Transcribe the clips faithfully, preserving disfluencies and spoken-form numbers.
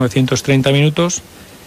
novecientos treinta minutos.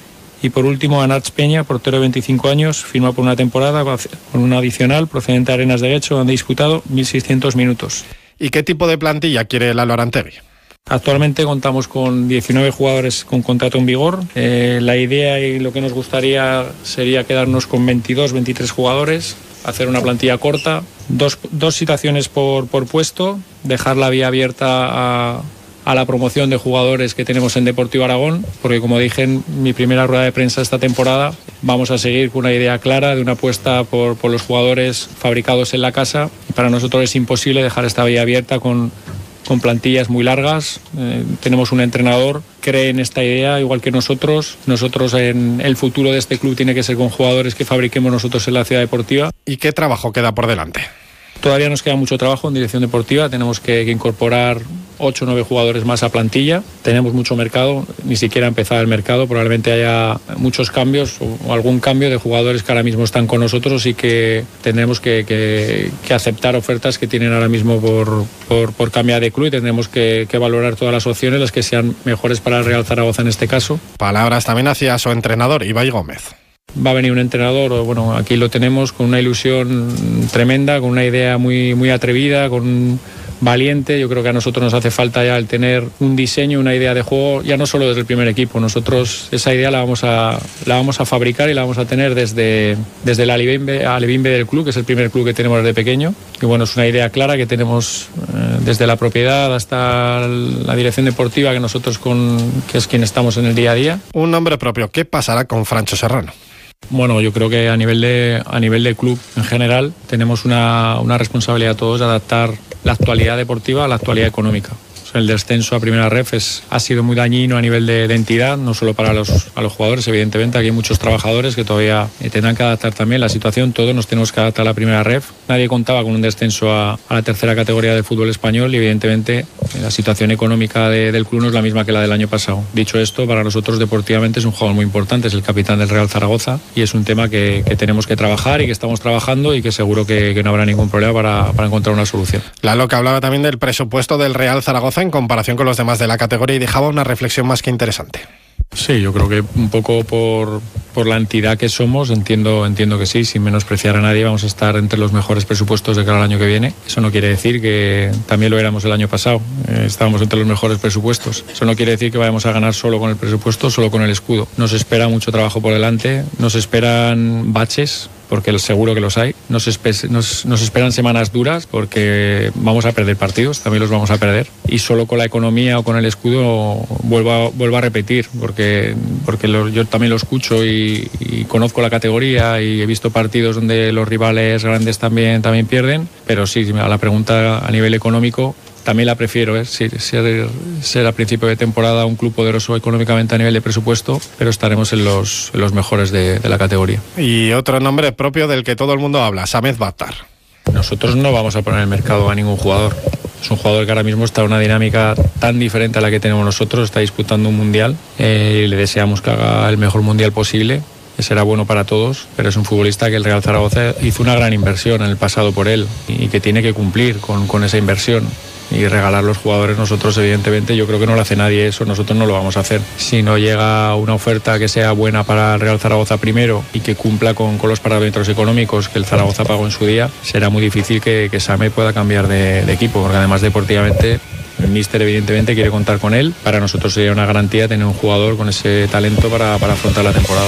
Y por último, Anarch Peña, portero de veinticinco años, firma por una temporada con una adicional procedente de Arenas de Guecho, donde ha disputado mil seiscientos minutos. ¿Y qué tipo de plantilla quiere Lalo Arantegui? Actualmente contamos con diecinueve jugadores con contrato en vigor. Eh, la idea y lo que nos gustaría sería quedarnos con veintidós, veintitrés jugadores, hacer una plantilla corta, dos, dos situaciones por, por puesto, dejar la vía abierta a... a la promoción de jugadores que tenemos en Deportivo Aragón, porque como dije en mi primera rueda de prensa esta temporada, vamos a seguir con una idea clara de una apuesta por, por los jugadores fabricados en la casa. Para nosotros es imposible dejar esta vía abierta con, con plantillas muy largas. Eh, tenemos un entrenador que cree en esta idea igual que nosotros. Nosotros en el futuro de este club tiene que ser con jugadores que fabriquemos nosotros en la ciudad deportiva. ¿Y qué trabajo queda por delante? Todavía nos queda mucho trabajo en dirección deportiva, tenemos que, que incorporar ocho o nueve jugadores más a plantilla, tenemos mucho mercado, ni siquiera ha empezado el mercado, probablemente haya muchos cambios o, o algún cambio de jugadores que ahora mismo están con nosotros y que tendremos que, que, que aceptar ofertas que tienen ahora mismo por, por, por cambiar de club y tendremos que, que valorar todas las opciones, las que sean mejores para el Real Zaragoza en este caso. Palabras también hacia su entrenador, Ibai Gómez. Va a venir un entrenador, bueno, aquí lo tenemos con una ilusión tremenda, con una idea muy, muy atrevida, con valiente. Yo creo que a nosotros nos hace falta ya el tener un diseño, una idea de juego, ya no solo desde el primer equipo. Nosotros esa idea la vamos a, la vamos a fabricar y la vamos a tener desde, desde el Alevimbe, Alevimbe del club, que es el primer club que tenemos desde pequeño. Y bueno, es una idea clara que tenemos eh, desde la propiedad hasta la dirección deportiva, que nosotros con, que es quien estamos en el día a día. Un nombre propio, ¿qué pasará con Francho Serrano? Bueno, yo creo que a nivel de, a nivel de club en general tenemos una, una responsabilidad todos de adaptar la actualidad deportiva a la actualidad económica. El descenso a primera ref es, ha sido muy dañino a nivel de, de entidad, no solo para los, a los jugadores, evidentemente aquí hay muchos trabajadores que todavía eh, tendrán que adaptar también la situación, todos nos tenemos que adaptar a la primera ref. Nadie contaba con un descenso a, a la tercera categoría del fútbol español y evidentemente eh, la situación económica de, del club no es la misma que la del año pasado. Dicho esto, para nosotros deportivamente es un jugador muy importante, es el capitán del Real Zaragoza y es un tema que, que tenemos que trabajar y que estamos trabajando y que seguro que, que no habrá ningún problema para, para encontrar una solución. Lalo, que hablaba también del presupuesto del Real Zaragoza en comparación con los demás de la categoría y dejaba una reflexión más que interesante. Sí, yo creo que un poco por, por la entidad que somos, entiendo, entiendo que sí, sin menospreciar a nadie, vamos a estar entre los mejores presupuestos de cara al año que viene. Eso no quiere decir que también lo éramos el año pasado, eh, estábamos entre los mejores presupuestos. Eso no quiere decir que vayamos a ganar solo con el presupuesto, solo con el escudo. Nos espera mucho trabajo por delante, nos esperan baches, porque seguro que los hay, nos, espe- nos, nos esperan semanas duras porque vamos a perder partidos, también los vamos a perder y solo con la economía o con el escudo vuelvo a, vuelvo a repetir porque, porque lo, yo también lo escucho y, y conozco la categoría y he visto partidos donde los rivales grandes también, también pierden, pero sí, a la pregunta a nivel económico también la prefiero, ¿eh? ser, ser, ser a principio de temporada un club poderoso económicamente a nivel de presupuesto, pero estaremos en los, en los mejores de, de la categoría. Y otro nombre propio del que todo el mundo habla, Samed Battar. Nosotros no vamos a poner en el mercado a ningún jugador. Es un jugador que ahora mismo está en una dinámica tan diferente a la que tenemos nosotros, está disputando un mundial eh, y le deseamos que haga el mejor mundial posible. Será bueno para todos, pero es un futbolista que el Real Zaragoza hizo una gran inversión en el pasado por él y que tiene que cumplir con, con esa inversión. Y regalar los jugadores nosotros evidentemente yo creo que no lo hace nadie eso, nosotros no lo vamos a hacer. Si no llega una oferta que sea buena para el Real Zaragoza primero y que cumpla con, con los parámetros económicos que el Zaragoza pagó en su día, será muy difícil que, que Samed pueda cambiar de, de equipo, porque además deportivamente el míster evidentemente quiere contar con él. Para nosotros sería una garantía tener un jugador con ese talento para, para afrontar la temporada.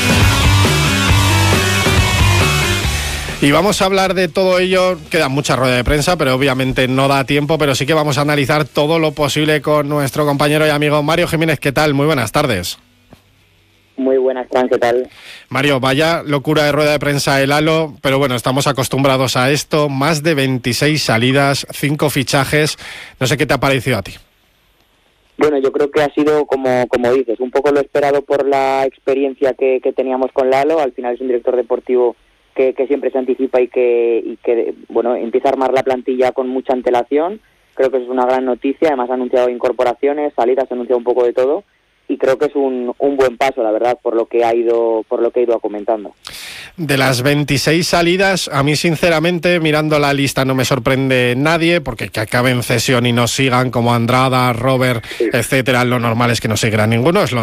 Y vamos a hablar de todo ello, queda mucha rueda de prensa, pero obviamente no da tiempo, pero sí que vamos a analizar todo lo posible con nuestro compañero y amigo Mario Jiménez. ¿Qué tal? Muy buenas tardes. Muy buenas, Fran, ¿qué tal? Mario, vaya locura de rueda de prensa el Lalo, pero bueno, estamos acostumbrados a esto, más de veintiséis salidas, cinco fichajes, no sé qué te ha parecido a ti. Bueno, yo creo que ha sido, como, como dices, un poco lo esperado por la experiencia que, que teníamos con Lalo. Al final es un director deportivo Que, que siempre se anticipa y que, y que bueno, empieza a armar la plantilla con mucha antelación. Creo que eso es una gran noticia. Además ha anunciado incorporaciones, salidas, ha anunciado un poco de todo y creo que es un, un buen paso, la verdad, por lo que ha ido por lo que ha ido comentando. De las veintiséis salidas, a mí sinceramente, mirando la lista no me sorprende nadie, porque que acaben cesión y no sigan como Andrada, Robert, sí. etcétera, lo normal es que no siga ninguno, es lo